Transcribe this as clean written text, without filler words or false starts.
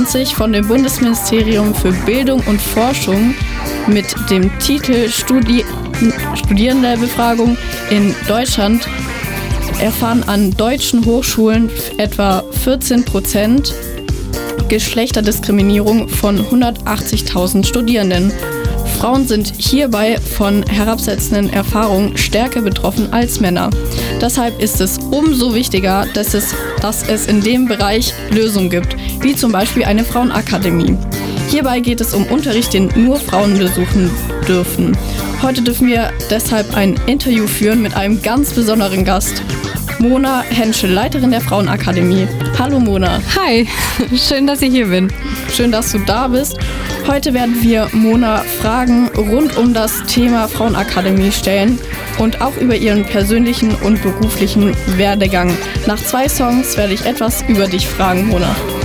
2021 von dem Bundesministerium für Bildung und Forschung mit dem Titel Studierendenbefragung in Deutschland erfahren an deutschen Hochschulen etwa 14% Geschlechterdiskriminierung von 180.000 Studierenden. Frauen sind hierbei von herabsetzenden Erfahrungen stärker betroffen als Männer. Deshalb ist es umso wichtiger, dass es in dem Bereich Lösungen gibt, wie zum Beispiel eine Frauenakademie. Hierbei geht es um Unterricht, den nur Frauen besuchen dürfen. Heute dürfen wir deshalb ein Interview führen mit einem ganz besonderen Gast. Mona Henschel, Leiterin der Frauenakademie. Hallo Mona. Hi, schön, dass ich hier bin. Schön, dass du da bist. Heute werden wir Mona Fragen rund um das Thema Frauenakademie stellen und auch über ihren persönlichen und beruflichen Werdegang. Nach 2 Songs werde ich etwas über dich fragen, Mona.